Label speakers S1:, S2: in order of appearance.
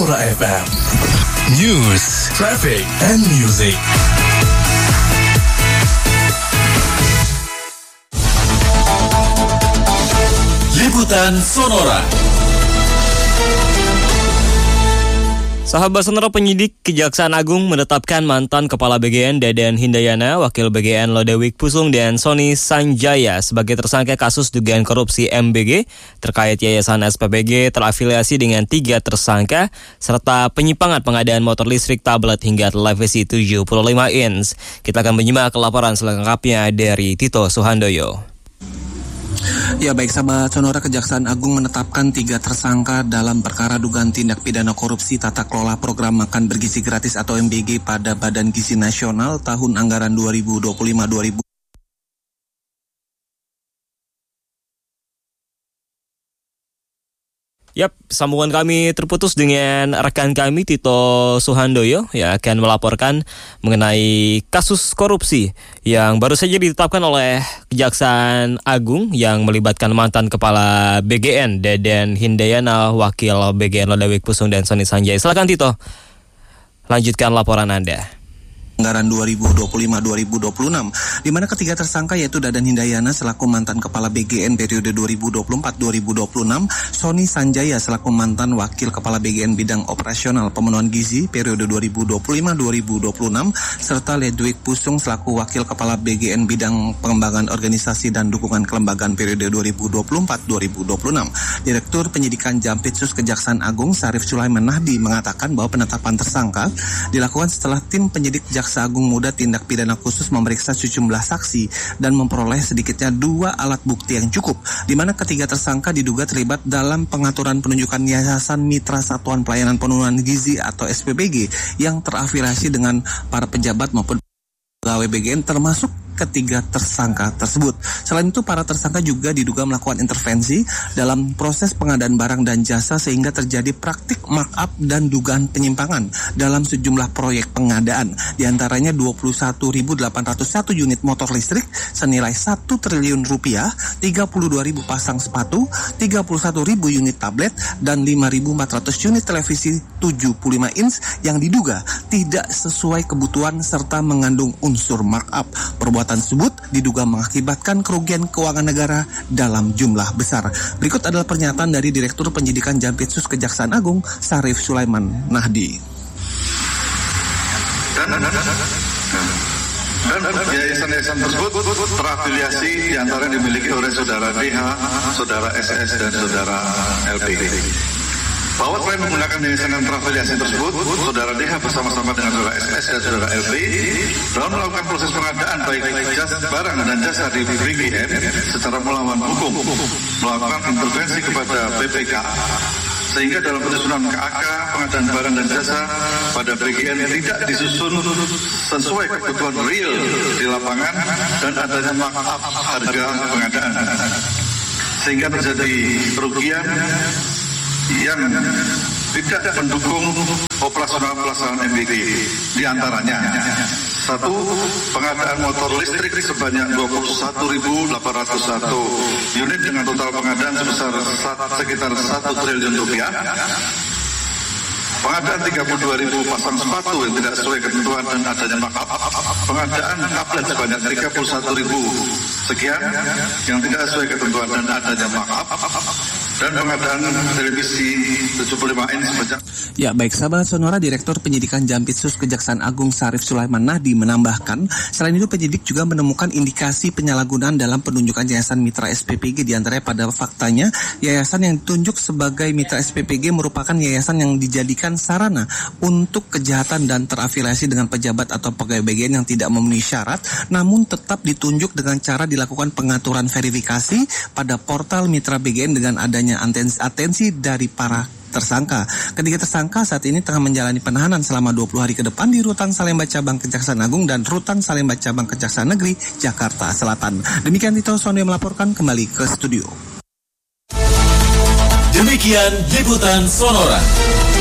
S1: Sonora FM. News, traffic, and music. Liputan Sonora.
S2: Sahabat Sonora, penyidik Kejaksaan Agung menetapkan mantan Kepala BGN Deden Hindayana, Wakil BGN Lodewijk Pusung, dan Sony Sanjaya sebagai tersangka kasus dugaan korupsi MBG terkait Yayasan SPBG terafiliasi dengan 3 tersangka serta penyimpangan pengadaan motor listrik, tablet hingga televisi 75 inch. Kita akan menyimak laporan selengkapnya dari Tito Suhandoyo.
S3: Ya, baik sahabat Sonora, Kejaksaan Agung menetapkan 3 tersangka dalam perkara dugaan tindak pidana korupsi tata kelola program makan bergizi gratis atau MBG pada Badan Gizi Nasional tahun anggaran 2025-2026.
S2: Yap, sambungan kami terputus dengan rekan kami Tito Suhandoyo yang akan melaporkan mengenai kasus korupsi yang baru saja ditetapkan oleh Kejaksaan Agung yang melibatkan mantan Kepala BGN Deden Hindayana, Wakil BGN Lodewijk Pusung, dan Sony Sanjaya. Silakan Tito, lanjutkan laporan Anda.
S3: Anggaran 2025-2026, di mana ketiga tersangka yaitu Deden Hindayana selaku mantan Kepala BGN periode 2024-2026, Sony Sanjaya selaku mantan Wakil Kepala BGN bidang operasional pemenuhan gizi periode 2025-2026, serta Lodewijk Pusung selaku Wakil Kepala BGN bidang pengembangan organisasi dan dukungan kelembagaan periode 2024-2026. Direktur Penyidikan Jampitsus Kejaksaan Agung Syarif Sulaiman Nahdi mengatakan bahwa penetapan tersangka dilakukan setelah tim penyidik Jaksa Agung Muda Tindak Pidana Khusus memeriksa sejumlah saksi dan memperoleh sedikitnya 2 alat bukti yang cukup, di mana ketiga tersangka diduga terlibat dalam pengaturan penunjukan Yayasan Mitra Satuan Pelayanan Pemenuhan Gizi atau SPBG yang terafiliasi dengan para pejabat maupun pegawai BGN, termasuk ketiga tersangka tersebut. Selain itu, para tersangka juga diduga melakukan intervensi dalam proses pengadaan barang dan jasa sehingga terjadi praktik markup dan dugaan penyimpangan dalam sejumlah proyek pengadaan. Di antaranya 21.801 unit motor listrik senilai 1 triliun rupiah, 32.000 pasang sepatu, 31.000 unit tablet, dan 5.400 unit televisi 75 inch yang diduga tidak sesuai kebutuhan serta mengandung unsur markup. Perbuatan tersebut diduga mengakibatkan kerugian keuangan negara dalam jumlah besar. Berikut adalah pernyataan dari Direktur Penyidikan Jampitsus Kejaksaan Agung Syarif Sulaiman Nahdi.
S4: Dan yayasan-yayasan tersebut terafiliasi diantara dimiliki oleh saudara DH, saudara SS, dan saudara LP. Bahwa selain menggunakan yayasan yang terafiliasi tersebut, saudara DH bersama-sama dengan saudara SS dan saudara LP dalam melakukan proses pengadaan baik barang dan jasa di BGN secara melawan hukum, melakukan intervensi kepada BPK, sehingga dalam penyusunan KAK pengadaan barang dan jasa pada BGN tidak disusun sesuai kebutuhan real di lapangan dan adanya markup harga pengadaan, sehingga terjadi kerugian yang tidak mendukung operasional pelaksanaan MBG. Di antaranya 1. Pengadaan motor listrik sebanyak 21.801 unit dengan total pengadaan sebesar sekitar 1 triliun rupiah. Pengadaan 32.000 pasang sepatu yang tidak sesuai ketentuan dan adanya markup. Pengadaan tablet sebanyak 31.000 sekian yang tidak sesuai ketentuan dan adanya markup. Dan pengadaan televisi 75 inch sebanyak.
S3: Ya, baik sahabat Sonora, Direktur Penyidikan Jampitsus Kejaksaan Agung Syarif Sulaiman Nahdi menambahkan, selain itu penyidik juga menemukan indikasi penyalahgunaan dalam penunjukan Yayasan Mitra SPPG. Di antaranya pada faktanya, yayasan yang ditunjuk sebagai Mitra SPPG merupakan yayasan yang dijadikan sarana untuk kejahatan dan terafiliasi dengan pejabat atau pegawai BGN yang tidak memenuhi syarat, namun tetap ditunjuk dengan cara dilakukan pengaturan verifikasi pada portal Mitra BGN dengan adanya atensi dari para tersangka. Ketiga tersangka saat ini tengah menjalani penahanan selama 20 hari ke depan di Rutan Salemba Cabang Kejaksaan Agung dan Rutan Salemba Cabang Kejaksaan Negeri Jakarta Selatan. Demikian Tito Sondoyo melaporkan, kembali ke studio.
S1: Demikian Liputan Sonora.